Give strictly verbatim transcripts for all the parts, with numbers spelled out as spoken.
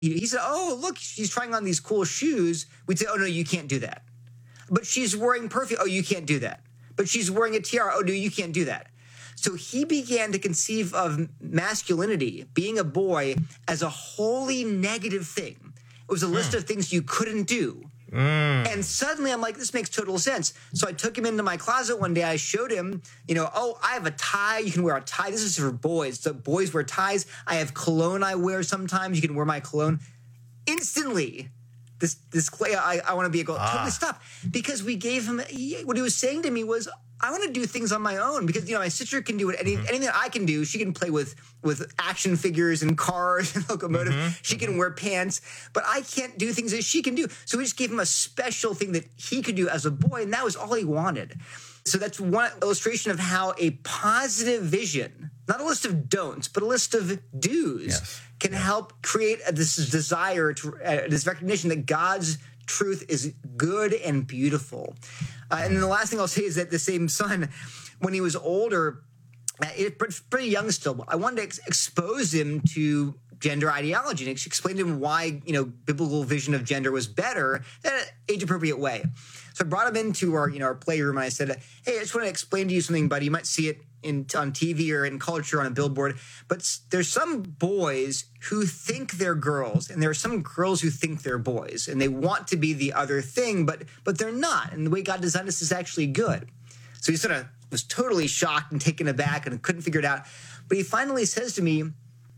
He, he said, oh, look, she's trying on these cool shoes. We'd say, oh, no, you can't do that. But she's wearing perfume. Oh, you can't do that. But she's wearing a tiara. Oh, no, you can't do that. So he began to conceive of masculinity, being a boy, as a wholly negative thing. It was a list mm. of things you couldn't do. Mm. And suddenly I'm like, this makes total sense. So I took him into my closet one day. I showed him, you know, oh, I have a tie. You can wear a tie. This is for boys. So boys wear ties. I have cologne I wear sometimes. You can wear my cologne. Instantly, this this clay, I, I want to be a girl. Ah. Totally stop. Because we gave him, he, what he was saying to me was, I want to do things on my own because, you know, my sister can do it. Any, mm-hmm. Anything that I can do, she can play with with action figures and cars and locomotives. Mm-hmm. She can wear pants, but I can't do things that she can do. So we just gave him a special thing that he could do as a boy, and that was all he wanted. So that's one illustration of how a positive vision, not a list of don'ts, but a list of do's, yes. can yes. help create a, this desire, to, uh, this recognition that God's truth is good and beautiful. Uh, and then the last thing I'll say is that the same son, when he was older, uh, it, pretty young still, I wanted to ex- expose him to gender ideology and explain to him why, you know, biblical vision of gender was better in an age-appropriate way. So I brought him into our, you know, our playroom and I said, hey, I just want to explain to you something, buddy. You might see it in on T V or in culture on a billboard, but there's some boys who think they're girls, and there are some girls who think they're boys, and they want to be the other thing, but but they're not. And the way God designed us is actually good. So he sort of was totally shocked and taken aback and couldn't figure it out. But he finally says to me,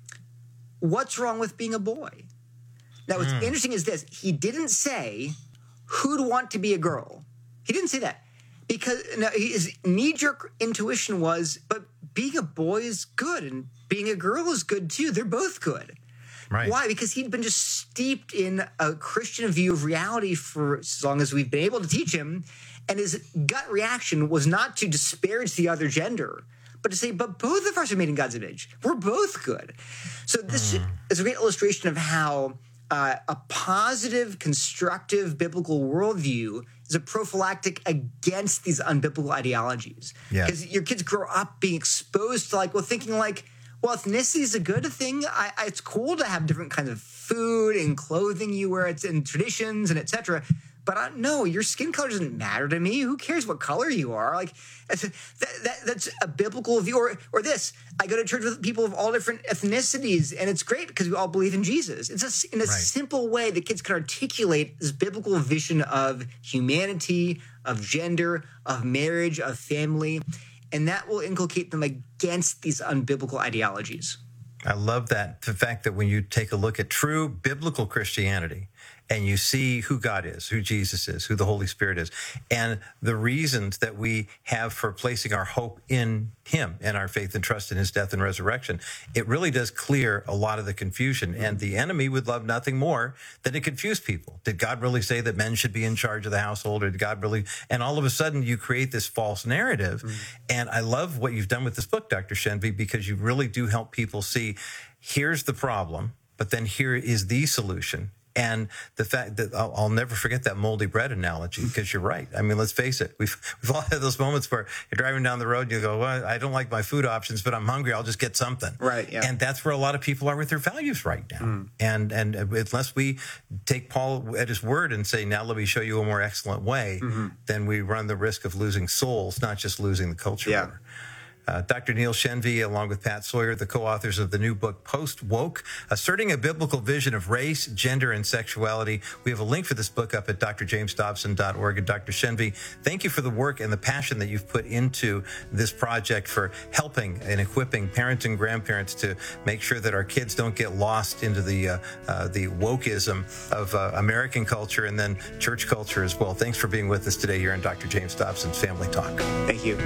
what's wrong with being a boy? Now, what's mm. interesting is this. He didn't say, who'd want to be a girl? He didn't say that. Because no, his knee-jerk intuition was, but being a boy is good and being a girl is good too. They're both good. Right. Why? Because he'd been just steeped in a Christian view of reality for as long as we've been able to teach him. And his gut reaction was not to disparage the other gender, but to say, but both of us are made in God's image. We're both good. So this mm. is a great illustration of how uh, a positive, constructive biblical worldview is a prophylactic against these unbiblical ideologies. Because yes. your kids grow up being exposed to, like, well, thinking like, well, ethnicity is a good thing. I, I, it's cool to have different kinds of food and clothing you wear, it's in traditions and et cetera. But I, no, your skin color doesn't matter to me. Who cares what color you are? Like that's a, that, that, that's a biblical view. Or, or this, I go to church with people of all different ethnicities, and it's great because we all believe in Jesus. It's a, in a right. simple way that kids can articulate this biblical vision of humanity, of gender, of marriage, of family, and that will inculcate them against these unbiblical ideologies. I love that. The fact that when you take a look at true biblical Christianity and you see who God is, who Jesus is, who the Holy Spirit is, and the reasons that we have for placing our hope in him and our faith and trust in his death and resurrection, it really does clear a lot of the confusion. And the enemy would love nothing more than to confuse people. Did God really say that men should be in charge of the household? Or did God really? And all of a sudden you create this false narrative. Mm. And I love what you've done with this book, Doctor Shenvi, because you really do help people see, here's the problem, but then here is the solution. And the fact that I'll, I'll never forget that moldy bread analogy, because you're right. I mean, let's face it. We've, we've all had those moments where you're driving down the road and you go, well, I don't like my food options, but I'm hungry. I'll just get something. Right. Yeah. And that's where a lot of people are with their values right now. Mm. And, and unless we take Paul at his word and say, now let me show you a more excellent way, mm-hmm. then we run the risk of losing souls, not just losing the culture yeah. war. Uh, Doctor Neil Shenvi, along with Pat Sawyer, the co-authors of the new book, Post-Woke, Asserting a Biblical Vision of Race, Gender, and Sexuality. We have a link for this book up at d r james dobson dot org. And Doctor Shenvi, thank you for the work and the passion that you've put into this project for helping and equipping parents and grandparents to make sure that our kids don't get lost into the uh, uh, the wokeism of uh, American culture and then church culture as well. Thanks for being with us today here on Doctor James Dobson's Family Talk. Thank you.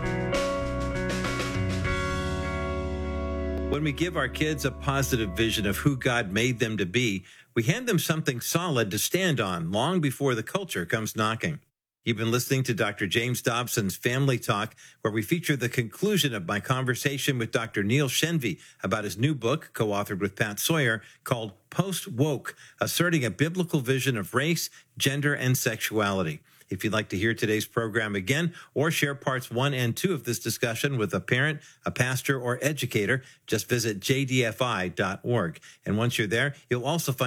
When we give our kids a positive vision of who God made them to be, we hand them something solid to stand on long before the culture comes knocking. You've been listening to Doctor James Dobson's Family Talk, where we feature the conclusion of my conversation with Doctor Neil Shenvi about his new book, co-authored with Pat Sawyer, called Post-Woke, Asserting a Biblical Vision of Race, Gender, and Sexuality. If you'd like to hear today's program again or share parts one and two of this discussion with a parent, a pastor, or educator, just visit j d f i dot org. And once you're there, you'll also find